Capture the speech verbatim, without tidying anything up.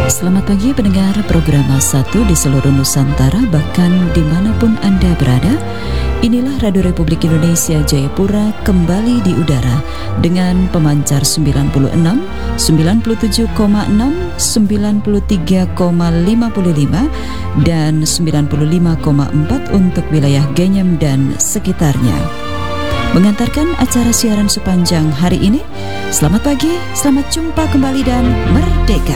Selamat pagi pendengar program satu di seluruh Nusantara, bahkan dimanapun Anda berada. Inilah Radio Republik Indonesia Jayapura kembali di udara dengan pemancar sembilan puluh enam, sembilan puluh tujuh koma enam, sembilan puluh tiga koma lima lima dan sembilan puluh lima koma empat untuk wilayah Genyem dan sekitarnya. Mengantarkan acara siaran sepanjang hari ini. Selamat pagi, selamat jumpa kembali dan merdeka.